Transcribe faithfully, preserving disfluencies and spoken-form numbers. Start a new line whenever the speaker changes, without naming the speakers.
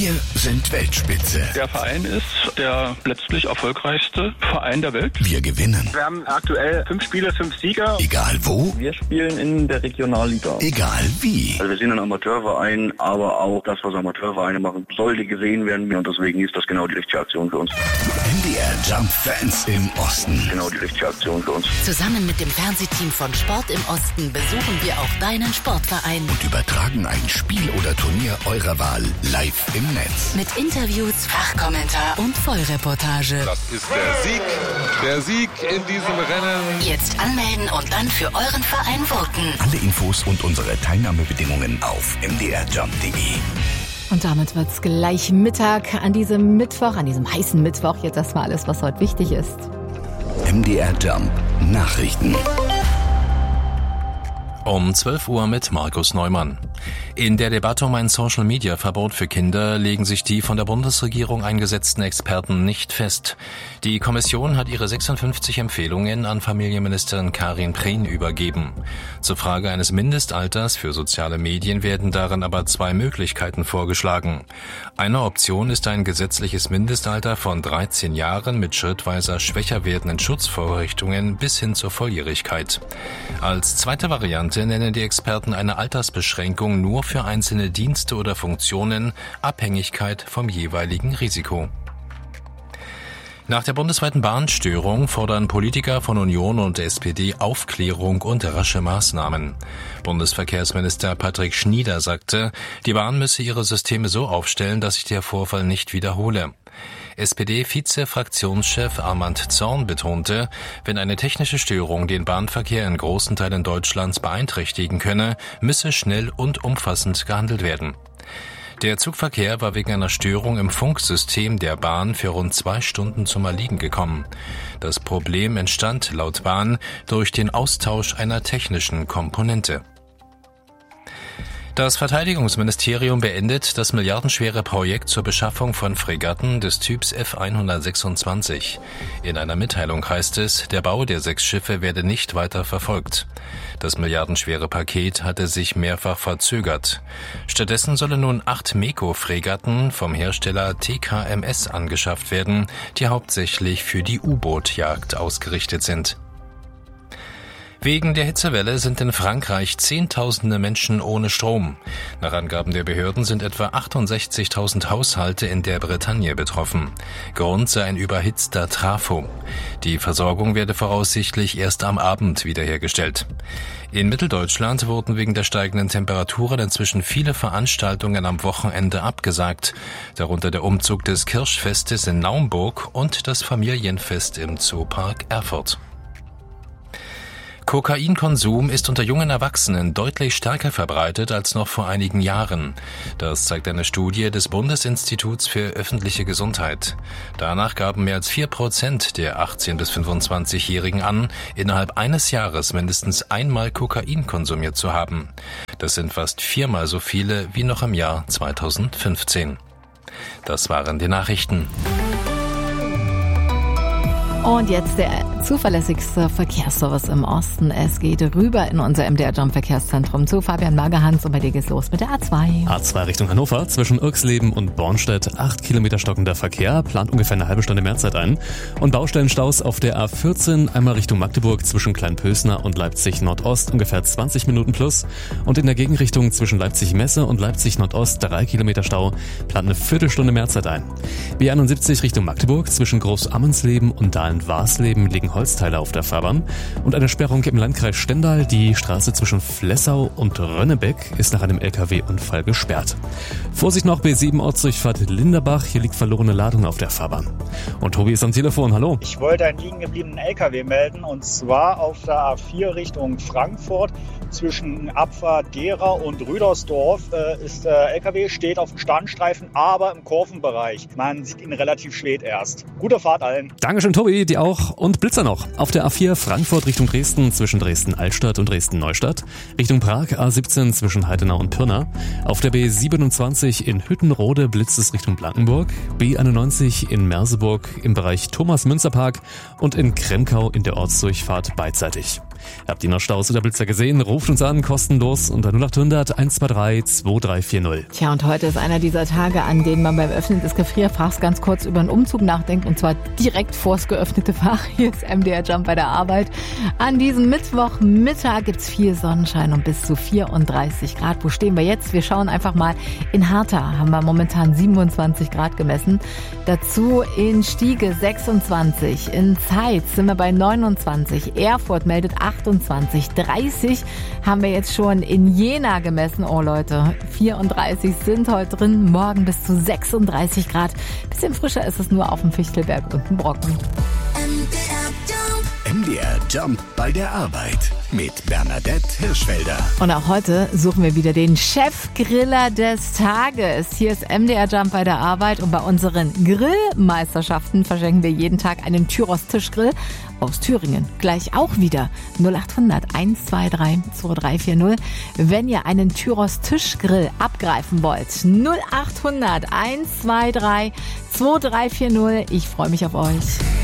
Wir sind Weltspitze.
Der Verein ist der letztlich erfolgreichste Verein der Welt.
Wir gewinnen.
Wir haben aktuell fünf Spiele, fünf Sieger.
Egal wo.
Wir spielen in der Regionalliga.
Egal wie.
Also wir sind ein Amateurverein, aber auch das, was Amateurvereine machen, sollte gesehen werden. Und deswegen ist das genau die richtige Aktion für uns.
M D R Jump Fans im Osten.
Genau die richtige Aktion für uns.
Zusammen mit dem Fernsehteam von Sport im Osten besuchen wir auch deinen Sportverein.
Und übertragen ein Spiel oder Turnier eurer Wahl live im Netz.
Mit Interviews, Fachkommentar und Vollreportage.
Das ist der Sieg, der Sieg in diesem Rennen.
Jetzt anmelden und dann für euren Verein voten.
Alle Infos und unsere Teilnahmebedingungen auf m d r jump punkt d e.
Und damit wird's gleich Mittag an diesem Mittwoch, an diesem heißen Mittwoch. Jetzt erstmal alles, was heute wichtig ist.
M D R Jump Nachrichten.
Um zwölf Uhr mit Markus Neumann. In der Debatte um ein Social-Media-Verbot für Kinder legen sich die von der Bundesregierung eingesetzten Experten nicht fest. Die Kommission hat ihre sechsundfünfzig Empfehlungen an Familienministerin Karin Prehn übergeben. Zur Frage eines Mindestalters für soziale Medien werden darin aber zwei Möglichkeiten vorgeschlagen. Eine Option ist ein gesetzliches Mindestalter von dreizehn Jahren mit schrittweiser schwächer werdenden Schutzvorrichtungen bis hin zur Volljährigkeit. Als zweite Variante nennen die Experten eine Altersbeschränkung nur für einzelne Dienste oder Funktionen, Abhängigkeit vom jeweiligen Risiko. Nach der bundesweiten Bahnstörung fordern Politiker von Union und S P D Aufklärung und rasche Maßnahmen. Bundesverkehrsminister Patrick Schnieder sagte, die Bahn müsse ihre Systeme so aufstellen, dass sich der Vorfall nicht wiederhole. S P D-Vize-Fraktionschef Armand Zorn betonte, wenn eine technische Störung den Bahnverkehr in großen Teilen Deutschlands beeinträchtigen könne, müsse schnell und umfassend gehandelt werden. Der Zugverkehr war wegen einer Störung im Funksystem der Bahn für rund zwei Stunden zum Erliegen gekommen. Das Problem entstand laut Bahn durch den Austausch einer technischen Komponente. Das Verteidigungsministerium beendet das milliardenschwere Projekt zur Beschaffung von Fregatten des Typs F hundertsechsundzwanzig. In einer Mitteilung heißt es, der Bau der sechs Schiffe werde nicht weiter verfolgt. Das milliardenschwere Paket hatte sich mehrfach verzögert. Stattdessen sollen nun acht MEKO-Fregatten vom Hersteller T K M S angeschafft werden, die hauptsächlich für die U-Boot-Jagd ausgerichtet sind. Wegen der Hitzewelle sind in Frankreich Zehntausende Menschen ohne Strom. Nach Angaben der Behörden sind etwa achtundsechzigtausend Haushalte in der Bretagne betroffen. Grund sei ein überhitzter Trafo. Die Versorgung werde voraussichtlich erst am Abend wiederhergestellt. In Mitteldeutschland wurden wegen der steigenden Temperaturen inzwischen viele Veranstaltungen am Wochenende abgesagt, darunter der Umzug des Kirschfestes in Naumburg und das Familienfest im Zoopark Erfurt. Kokainkonsum ist unter jungen Erwachsenen deutlich stärker verbreitet als noch vor einigen Jahren. Das zeigt eine Studie des Bundesinstituts für öffentliche Gesundheit. Danach gaben mehr als vier Prozent der achtzehn- bis fünfundzwanzigjährigen an, innerhalb eines Jahres mindestens einmal Kokain konsumiert zu haben. Das sind fast viermal so viele wie noch im Jahr zweitausendfünfzehn. Das waren die Nachrichten.
Und jetzt der zuverlässigste Verkehrsservice im Osten. Es geht rüber in unser M D R Jump Verkehrszentrum zu Fabian Magerhans und bei dir geht's los mit der A zwei.
A zwei Richtung Hannover, zwischen Irxleben und Bornstedt, acht Kilometer stockender Verkehr, plant ungefähr eine halbe Stunde Mehrzeit ein. Und Baustellenstaus auf der A vierzehn, einmal Richtung Magdeburg, zwischen Kleinpösner und Leipzig Nordost, ungefähr zwanzig Minuten plus. Und in der Gegenrichtung zwischen Leipzig Messe und Leipzig Nordost, drei Kilometer Stau, plant eine Viertelstunde Mehrzeit ein. B einundsiebzig Richtung Magdeburg, zwischen Großammensleben und Dahlen Warsleben liegen Holzteile auf der Fahrbahn und eine Sperrung im Landkreis Stendal. Die Straße zwischen Flessau und Rönnebeck ist nach einem L K W-Unfall gesperrt. Vorsicht noch, B sieben Ortsdurchfahrt Linderbach, hier liegt verlorene Ladung auf der Fahrbahn. Und Tobi ist am Telefon, hallo.
Ich wollte einen liegen gebliebenen L K W melden und zwar auf der A vier Richtung Frankfurt. Zwischen Abfahrt Gera und Rüdersdorf äh, ist der L K W, steht auf dem Standstreifen, aber im Kurvenbereich. Man sieht ihn relativ spät erst. Gute Fahrt allen.
Dankeschön, Tobi, dir auch. Und Blitzer noch. Auf der A vier Frankfurt Richtung Dresden, zwischen Dresden-Altstadt und Dresden-Neustadt. Richtung Prag A siebzehn zwischen Heidenau und Pirna. Auf der B siebenundzwanzig in Hüttenrode blitzt es Richtung Blankenburg. B einundneunzig in Merseburg im Bereich Thomas-Münzer-Park und in Kremkau in der Ortsdurchfahrt beidseitig. Habt ihr noch Staus oder Blitzer gesehen? Ruft uns an, kostenlos unter null acht hundert eins zwei drei zwei drei vier null.
Tja, und heute ist einer dieser Tage, an denen man beim Öffnen des Gefrierfachs ganz kurz über einen Umzug nachdenkt, und zwar direkt vors geöffnete Fach. Hier ist M D R Jump bei der Arbeit. An diesem Mittwochmittag gibt's viel Sonnenschein und bis zu vierunddreißig Grad. Wo stehen wir jetzt? Wir schauen einfach mal. In Harta haben wir momentan siebenundzwanzig Grad gemessen. Dazu in Stiege sechsundzwanzig. In Zeitz sind wir bei neunundzwanzig. Erfurt meldet achtundzwanzig. dreißig haben wir jetzt schon in Jena gemessen. Oh Leute, vierunddreißig sind heute drin. Morgen bis zu sechsunddreißig Grad. Bisschen frischer ist es nur auf dem Fichtelberg und dem Brocken.
M D R Jump bei der Arbeit mit Bernadette Hirschfelder.
Und auch heute suchen wir wieder den Chefgriller des Tages. Hier ist M D R Jump bei der Arbeit, und bei unseren Grillmeisterschaften verschenken wir jeden Tag einen Tyros Tischgrill aus Thüringen. Gleich auch wieder null acht hundert eins zwei drei zwei drei vier null. Wenn ihr einen Tyros Tischgrill abgreifen wollt, null acht hundert eins zwei drei zwei drei vier null. Ich freue mich auf euch.